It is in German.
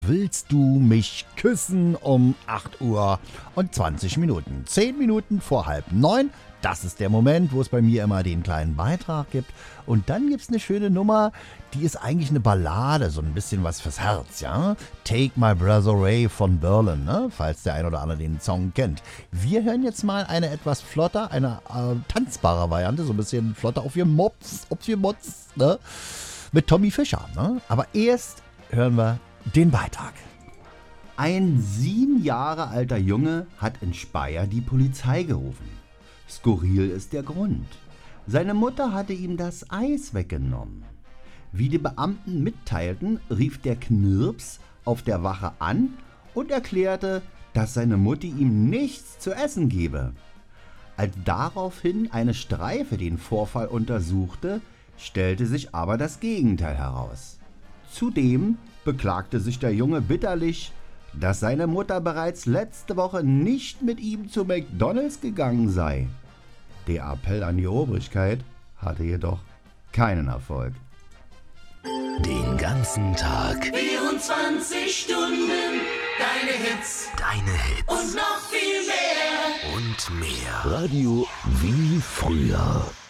Willst du mich küssen um 8 Uhr und 20 Minuten? 10 Minuten vor 8:30. Das ist der Moment, wo es bei mir immer den kleinen Beitrag gibt. Und dann gibt es eine schöne Nummer, die ist eigentlich eine Ballade, so ein bisschen was fürs Herz, ja? Take My Breath Away von Berlin, ne? Falls der ein oder andere den Song kennt. Wir hören jetzt mal eine etwas flotter, eine tanzbare Variante, so ein bisschen flotter auf ihr Mops, ne? Mit Tommy Fischer, ne? Aber erst hören wir den Beitrag. Ein 7 Jahre alter Junge hat in Speyer die Polizei gerufen. Skurril ist der Grund. Seine Mutter hatte ihm das Eis weggenommen. Wie die Beamten mitteilten, rief der Knirps auf der Wache an und erklärte, dass seine Mutti ihm nichts zu essen gebe. Als daraufhin eine Streife den Vorfall untersuchte, stellte sich aber das Gegenteil heraus. Zudem beklagte sich der Junge bitterlich, dass seine Mutter bereits letzte Woche nicht mit ihm zu McDonald's gegangen sei. Der Appell an die Obrigkeit hatte jedoch keinen Erfolg. Den ganzen Tag 24 Stunden, deine Hits und noch viel mehr. und mehr. Radio wie früher.